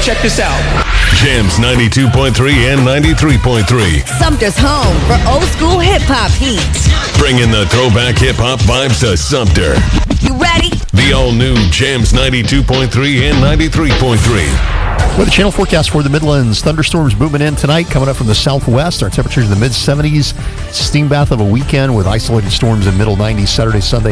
check this out. Jams 92.3 and 93.3. Sumter's home for old school hip-hop heat. Bringing the throwback hip-hop vibes to Sumter. You ready? The all-new Jams 92.3 and 93.3. With the channel forecast for the Midlands, thunderstorms moving in tonight, coming up from the southwest. Our temperatures in the mid-70s. Steam bath of a weekend with isolated storms in middle 90s Saturday, Sunday.